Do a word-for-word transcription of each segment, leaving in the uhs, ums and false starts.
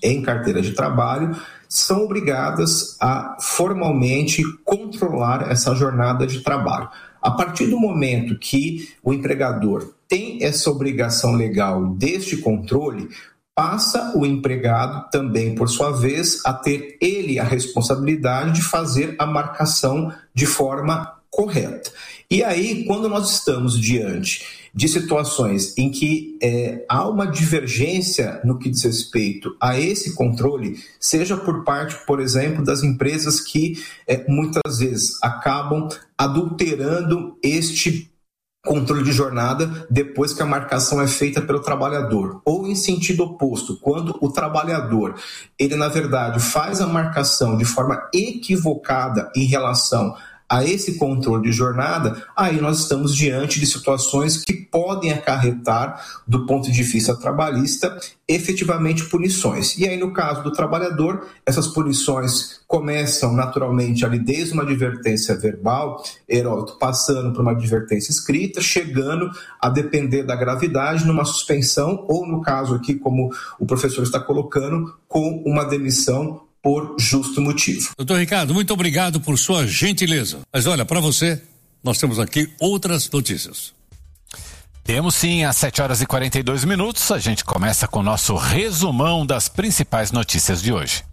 em carteira de trabalho são obrigadas a formalmente controlar essa jornada de trabalho. A partir do momento que o empregador tem essa obrigação legal deste controle, passa o empregado também, por sua vez, a ter ele a responsabilidade de fazer a marcação de forma correta. E aí, quando nós estamos diante de situações em que é, há uma divergência no que diz respeito a esse controle, seja por parte, por exemplo, das empresas que é, muitas vezes acabam adulterando este controle de jornada depois que a marcação é feita pelo trabalhador, ou em sentido oposto, quando o trabalhador, ele na verdade faz a marcação de forma equivocada em relação a esse controle de jornada, aí nós estamos diante de situações que podem acarretar, do ponto de vista trabalhista, efetivamente punições. E aí, no caso do trabalhador, essas punições começam naturalmente ali desde uma advertência verbal, Heródoto, passando por uma advertência escrita, chegando a depender da gravidade numa suspensão, ou no caso aqui, como o professor está colocando, com uma demissão por justo motivo. Doutor Ricardo, muito obrigado por sua gentileza. Mas olha, para você, nós temos aqui outras notícias. Temos sim, às sete horas e quarenta e dois minutos, a gente começa com o nosso resumão das principais notícias de hoje.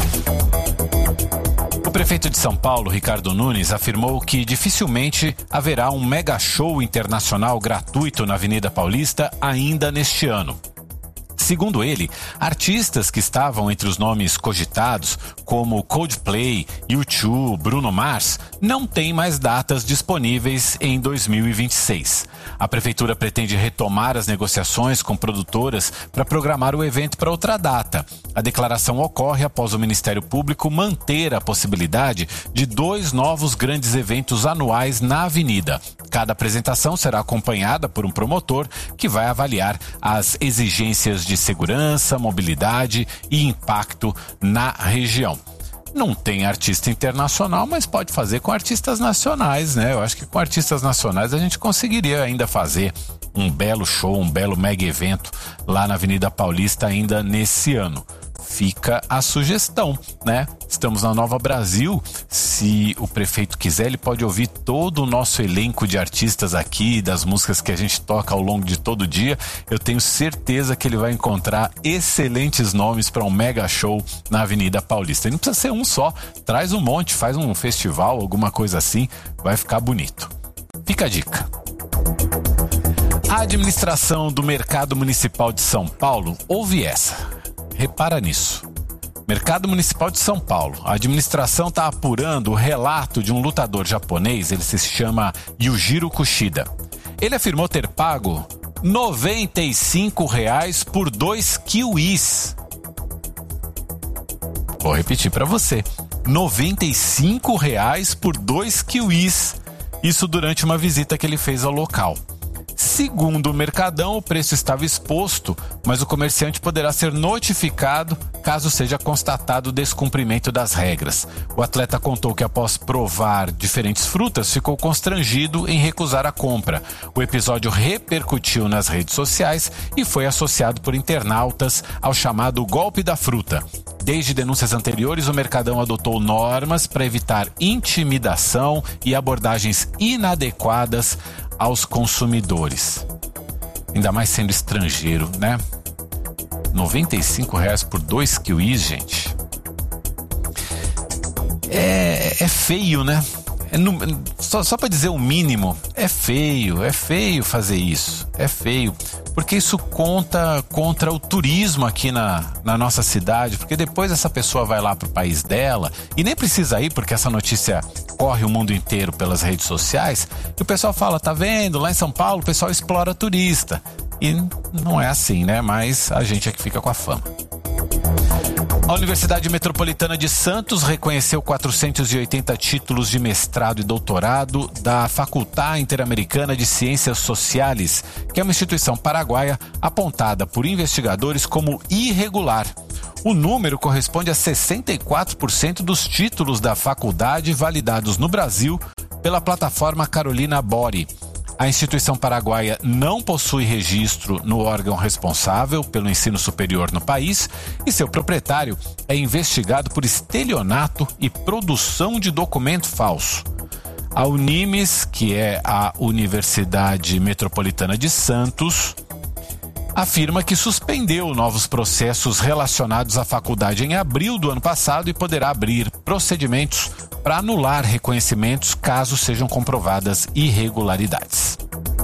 O prefeito de São Paulo, Ricardo Nunes, afirmou que dificilmente haverá um mega show internacional gratuito na Avenida Paulista ainda neste ano. Segundo ele, artistas que estavam entre os nomes cogitados, como Coldplay, U dois, Bruno Mars, não têm mais datas disponíveis em dois mil e vinte e seis. A prefeitura pretende retomar as negociações com produtoras para programar o evento para outra data. A declaração ocorre após o Ministério Público manter a possibilidade de dois novos grandes eventos anuais na avenida. Cada apresentação será acompanhada por um promotor que vai avaliar as exigências de segurança, mobilidade e impacto na região. Não tem artista internacional, mas pode fazer com artistas nacionais, né? Eu acho que com artistas nacionais a gente conseguiria ainda fazer um belo show, um belo mega evento lá na Avenida Paulista ainda nesse ano. Fica a sugestão, né? Estamos na Nova Brasil. Se o prefeito quiser, ele pode ouvir todo o nosso elenco de artistas aqui, das músicas que a gente toca ao longo de todo o dia. Eu tenho certeza que ele vai encontrar excelentes nomes para um mega show na Avenida Paulista. E não precisa ser um só, traz um monte, faz um festival, alguma coisa assim, vai ficar bonito. Fica a dica. A administração do Mercado Municipal de São Paulo ouve essa. Repara nisso. Mercado Municipal de São Paulo. A administração está apurando o relato de um lutador japonês, ele se chama Yujiro Kushida. Ele afirmou ter pago noventa e cinco reais por dois kiwis. Vou repetir para você. noventa e cinco reais por dois kiwis. Isso durante uma visita que ele fez ao local. Segundo o Mercadão, o preço estava exposto, mas o comerciante poderá ser notificado caso seja constatado o descumprimento das regras. O atleta contou que após provar diferentes frutas, ficou constrangido em recusar a compra. O episódio repercutiu nas redes sociais e foi associado por internautas ao chamado golpe da fruta. Desde denúncias anteriores, o Mercadão adotou normas para evitar intimidação e abordagens inadequadas aos consumidores. Ainda mais sendo estrangeiro, né? noventa e cinco reais por dois kiwis, gente. É, é feio, né? É no, só só para dizer o mínimo, é feio, é feio fazer isso. É feio. Porque isso conta contra o turismo aqui na, na nossa cidade, porque depois essa pessoa vai lá pro país dela e nem precisa ir, porque essa notícia corre o mundo inteiro pelas redes sociais, e o pessoal fala, tá vendo, lá em São Paulo o pessoal explora turista. E não é assim, né? Mas a gente é que fica com a fama. A Universidade Metropolitana de Santos reconheceu quatrocentos e oitenta títulos de mestrado e doutorado da Faculdade Interamericana de Ciências Sociais, que é uma instituição paraguaia apontada por investigadores como irregular. O número corresponde a sessenta e quatro por cento dos títulos da faculdade validados no Brasil pela plataforma Carolina Bori. A instituição paraguaia não possui registro no órgão responsável pelo ensino superior no país e seu proprietário é investigado por estelionato e produção de documento falso. A Unimes, que é a Universidade Metropolitana de Santos, afirma que suspendeu novos processos relacionados à faculdade em abril do ano passado e poderá abrir procedimentos para anular reconhecimentos caso sejam comprovadas irregularidades.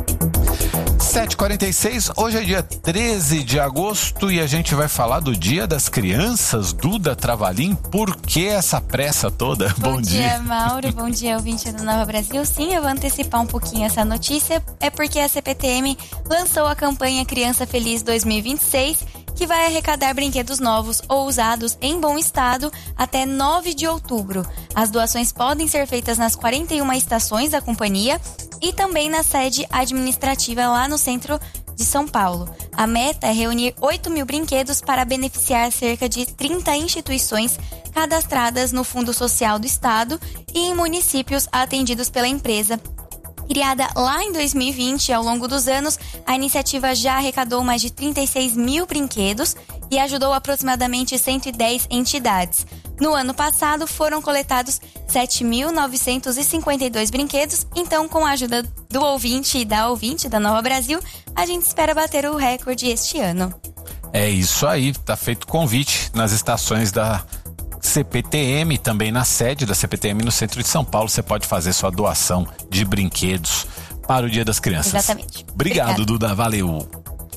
sete e quarenta e seis, hoje é dia treze de agosto e a gente vai falar do Dia das Crianças. Duda Travalim, por que essa pressa toda? Bom, Bom dia. dia, Mauro. Bom dia, ouvinte do Nova Brasil. Sim, eu vou antecipar um pouquinho essa notícia. É porque a C P T M lançou a campanha Criança Feliz dois mil e vinte e seis, que vai arrecadar brinquedos novos ou usados em bom estado até nove de outubro. As doações podem ser feitas nas quarenta e uma estações da companhia e também na sede administrativa lá no centro de São Paulo. A meta é reunir oito mil brinquedos para beneficiar cerca de trinta instituições cadastradas no Fundo Social do Estado e em municípios atendidos pela empresa. Criada lá em dois mil e vinte, ao longo dos anos, a iniciativa já arrecadou mais de trinta e seis mil brinquedos e ajudou aproximadamente cento e dez entidades. No ano passado, foram coletados sete mil novecentos e cinquenta e dois brinquedos, então, com a ajuda do ouvinte e da ouvinte da Nova Brasil, a gente espera bater o recorde este ano. É isso aí, tá feito convite nas estações da C P T M, também na sede da C P T M no centro de São Paulo, você pode fazer sua doação de brinquedos para o Dia das Crianças. Exatamente. Obrigado, Obrigada. Duda, valeu.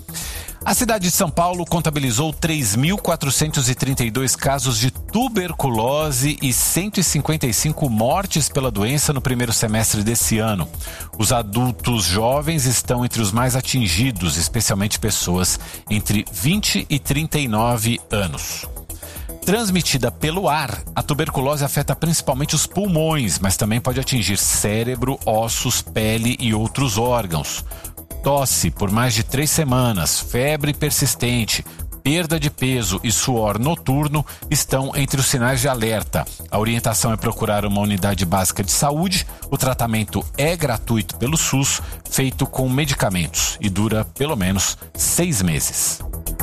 A cidade de São Paulo contabilizou três mil quatrocentos e trinta e dois casos de tuberculose e cento e cinquenta e cinco mortes pela doença no primeiro semestre desse ano. Os adultos jovens estão entre os mais atingidos, especialmente pessoas entre vinte e trinta e nove anos. Transmitida pelo ar, a tuberculose afeta principalmente os pulmões, mas também pode atingir cérebro, ossos, pele e outros órgãos. Tosse por mais de três semanas, febre persistente, perda de peso e suor noturno estão entre os sinais de alerta. A orientação é procurar uma unidade básica de saúde. O tratamento é gratuito pelo SUS, feito com medicamentos e dura pelo menos seis meses.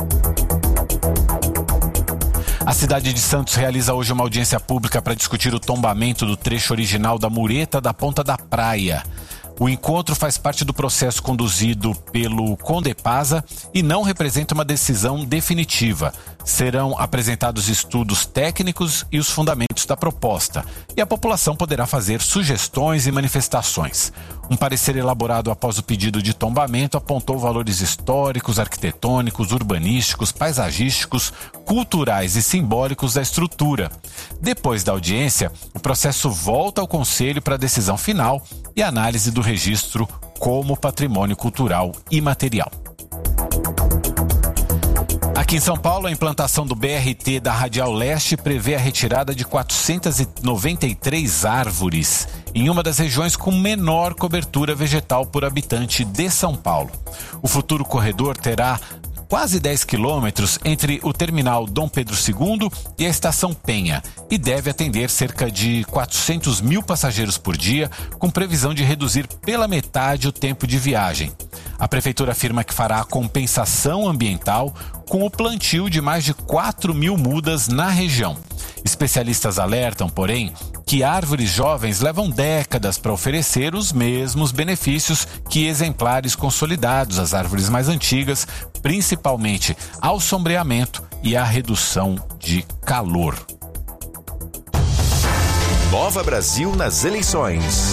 A cidade de Santos realiza hoje uma audiência pública para discutir o tombamento do trecho original da mureta da Ponta da Praia. O encontro faz parte do processo conduzido pelo Condepasa e não representa uma decisão definitiva. Serão apresentados estudos técnicos e os fundamentos da proposta, e a população poderá fazer sugestões e manifestações. Um parecer elaborado após o pedido de tombamento apontou valores históricos, arquitetônicos, urbanísticos, paisagísticos, culturais e simbólicos da estrutura. Depois da audiência, o processo volta ao Conselho para a decisão final e análise do registro como patrimônio cultural imaterial. Aqui em São Paulo, a implantação do B R T da Radial Leste prevê a retirada de quatrocentas e noventa e três árvores em uma das regiões com menor cobertura vegetal por habitante de São Paulo. O futuro corredor terá quase dez quilômetros entre o terminal Dom Pedro segundo e a estação Penha e deve atender cerca de quatrocentos mil passageiros por dia, com previsão de reduzir pela metade o tempo de viagem. A prefeitura afirma que fará a compensação ambiental com o plantio de mais de quatro mil mudas na região. Especialistas alertam, porém, que árvores jovens levam décadas para oferecer os mesmos benefícios que exemplares consolidados, as árvores mais antigas, principalmente ao sombreamento e à redução de calor. Nova Brasil nas eleições.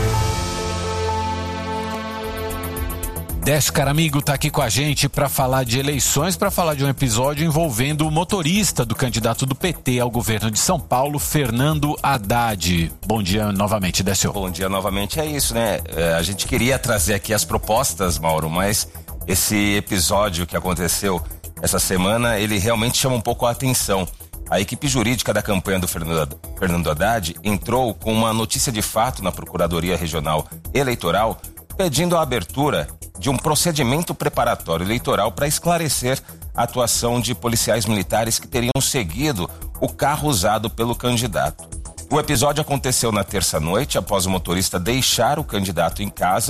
Décio Caramigo está aqui com a gente para falar de eleições, para falar de um episódio envolvendo o motorista do candidato do P T ao governo de São Paulo, Fernando Haddad. Bom dia novamente, Décio. Bom dia novamente, é isso, né? É, a gente queria trazer aqui as propostas, Mauro, mas esse episódio que aconteceu essa semana, ele realmente chama um pouco a atenção. A equipe jurídica da campanha do Fernando Haddad entrou com uma notícia de fato na Procuradoria Regional Eleitoral pedindo a abertura de um procedimento preparatório eleitoral para esclarecer a atuação de policiais militares que teriam seguido o carro usado pelo candidato. O episódio aconteceu na terça-noite, após o motorista deixar o candidato em casa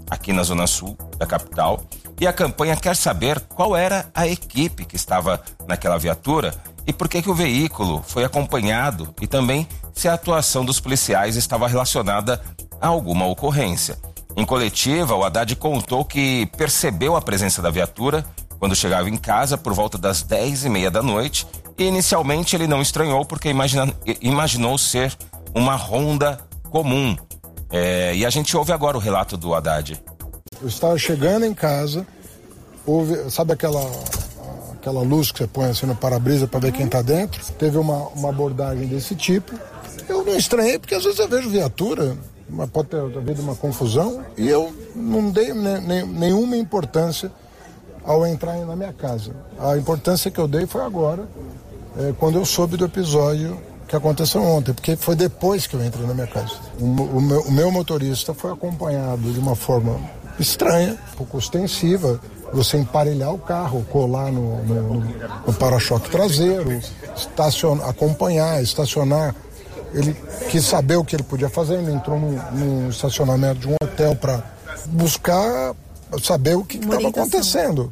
aqui na zona sul da capital, e a campanha quer saber qual era a equipe que estava naquela viatura e por que que o veículo foi acompanhado e também se a atuação dos policiais estava relacionada a alguma ocorrência. Em coletiva, o Haddad contou que percebeu a presença da viatura quando chegava em casa por volta das dez e meia da noite e inicialmente ele não estranhou porque imagina, imaginou ser uma ronda comum. É, e a gente ouve agora o relato do Haddad. Eu estava chegando em casa, houve, sabe aquela, aquela luz que você põe assim no para-brisa para ver quem está dentro? Teve uma, uma abordagem desse tipo. Eu não estranhei porque às vezes eu vejo viatura, mas pode ter havido uma confusão e eu não dei ne, ne, nenhuma importância ao entrar na minha casa. A importância que eu dei foi agora, é, quando eu soube do episódio que aconteceu ontem, porque foi depois que eu entrei na minha casa. O, o, meu, o meu motorista foi acompanhado de uma forma estranha, um pouco ostensiva, você emparelhar o carro, colar no, no, no para-choque traseiro, estacionar, acompanhar, estacionar. Ele quis saber o que ele podia fazer, ele entrou no, no estacionamento de um hotel para buscar saber o que estava acontecendo.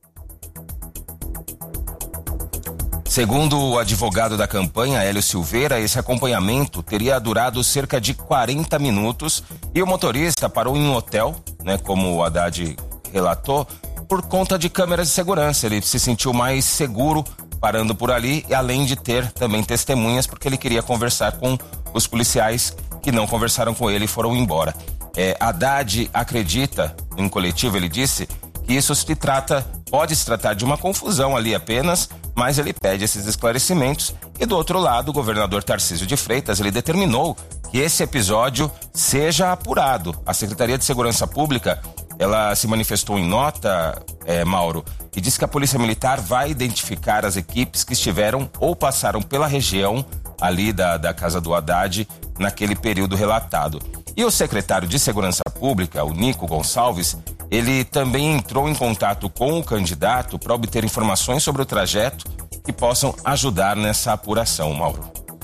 Segundo o advogado da campanha, Hélio Silveira, esse acompanhamento teria durado cerca de quarenta minutos e o motorista parou em um hotel, né, como o Haddad relatou, por conta de câmeras de segurança. Ele se sentiu mais seguro parando por ali, e além de ter também testemunhas, porque ele queria conversar com os policiais que não conversaram com ele e foram embora. É, Haddad acredita, em coletivo ele disse, que isso se trata, pode se tratar de uma confusão ali apenas, mas ele pede esses esclarecimentos. E do outro lado, o governador Tarcísio de Freitas, ele determinou que esse episódio seja apurado. A Secretaria de Segurança Pública, ela se manifestou em nota, é, Mauro, e disse que a Polícia Militar vai identificar as equipes que estiveram ou passaram pela região ali da, da casa do Haddad naquele período relatado. E o secretário de Segurança Pública, o Nico Gonçalves, ele também entrou em contato com o candidato para obter informações sobre o trajeto que possam ajudar nessa apuração, Mauro.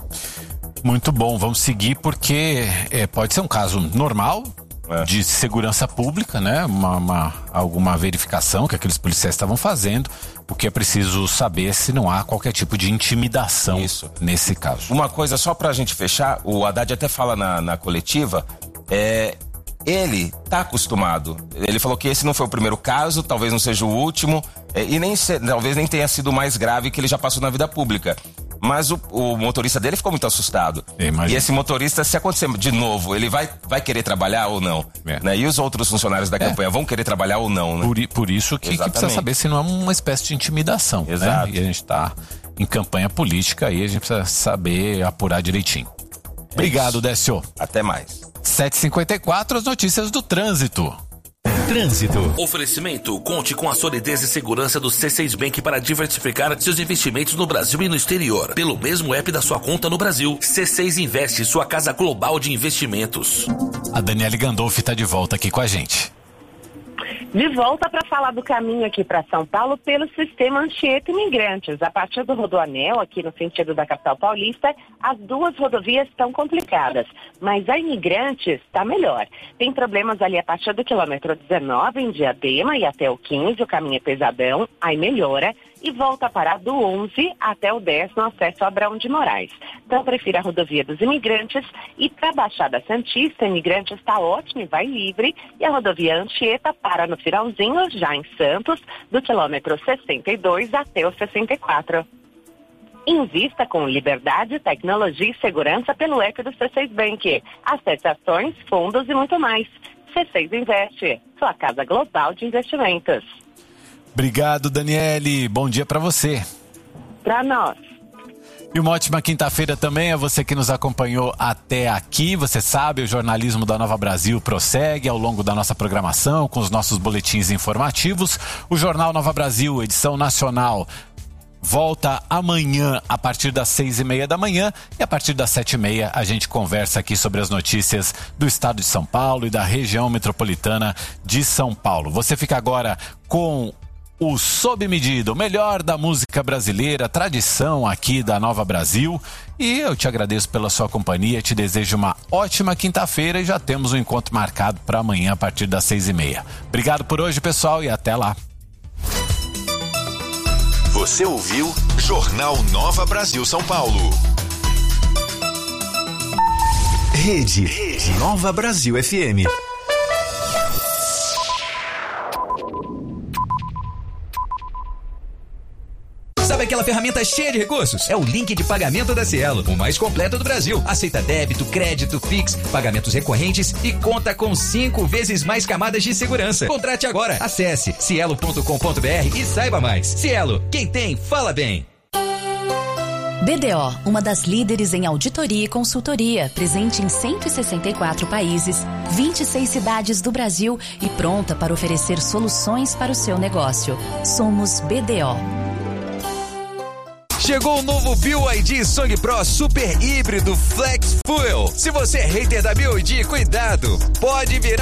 Muito bom, vamos seguir porque é, pode ser um caso normal é. de segurança pública, né? Uma, uma, alguma verificação que aqueles policiais estavam fazendo. O que é preciso saber se não há qualquer tipo de intimidação Isso. nesse caso. Uma coisa só pra gente fechar, o Haddad até fala na, na coletiva, é... ele está acostumado. Ele falou que esse não foi o primeiro caso, talvez não seja o último, e nem se, talvez nem tenha sido o mais grave que ele já passou na vida pública. Mas o, o motorista dele ficou muito assustado. E esse motorista, se acontecer de novo, ele vai, vai querer trabalhar ou não? É. Né? E os outros funcionários da campanha é. vão querer trabalhar ou não? Né? Por, por isso que, que precisa saber se não é uma espécie de intimidação. Exato. Né? E a gente está em campanha política e a gente precisa saber apurar direitinho. É Obrigado, Décio. Até mais. sete e cinquenta e quatro, as notícias do trânsito. Trânsito. Oferecimento: conte com a solidez e segurança do C seis Bank para diversificar seus investimentos no Brasil e no exterior. Pelo mesmo app da sua conta no Brasil. C seis Investe, sua casa global de investimentos. A Daniele Gandolfi está de volta aqui com a gente. De volta para falar do caminho aqui para São Paulo pelo sistema Anchieta Imigrantes. A partir do Rodoanel, aqui no sentido da capital paulista, as duas rodovias estão complicadas, mas a Imigrantes está melhor. Tem problemas ali a partir do quilômetro dezenove em Diadema e até o quinze, o caminho é pesadão, aí melhora e volta a parar do onze até o dez no acesso a Abraão de Moraes. Então prefira a rodovia dos Imigrantes e para a Baixada Santista, Imigrantes está ótimo e vai livre e a rodovia Anchieta para no finalzinho, já em Santos, do quilômetro sessenta e dois até o sessenta e quatro. Invista com liberdade, tecnologia e segurança pelo app do C seis Bank. Acesse ações, fundos e muito mais. C seis Investe, sua casa global de investimentos. Obrigado, Daniele. Bom dia para você. Para nós. E uma ótima quinta-feira também a você que nos acompanhou até aqui. Você sabe, o jornalismo da Nova Brasil prossegue ao longo da nossa programação com os nossos boletins informativos. O Jornal Nova Brasil, edição nacional, volta amanhã a partir das seis e meia da manhã e a partir das sete e meia a gente conversa aqui sobre as notícias do estado de São Paulo e da região metropolitana de São Paulo. Você fica agora com o Sob Medida, o melhor da música brasileira, tradição aqui da Nova Brasil. E eu te agradeço pela sua companhia, te desejo uma ótima quinta-feira e já temos um encontro marcado para amanhã a partir das seis e meia. Obrigado por hoje, pessoal, e até lá. Você ouviu Jornal Nova Brasil São Paulo. Rede, Rede Nova Brasil F M. Sabe aquela ferramenta cheia de recursos? É o link de pagamento da Cielo, o mais completo do Brasil. Aceita débito, crédito, Pix, pagamentos recorrentes e conta com cinco vezes mais camadas de segurança. Contrate agora. Acesse cielo ponto com ponto b r e saiba mais. Cielo, quem tem, fala bem. B D O, uma das líderes em auditoria e consultoria, presente em cento e sessenta e quatro países, vinte e seis cidades do Brasil e pronta para oferecer soluções para o seu negócio. Somos B D O. Chegou o novo B Y D Song Pro Super Híbrido Flex Fuel. Se você é hater da B Y D, cuidado, pode virar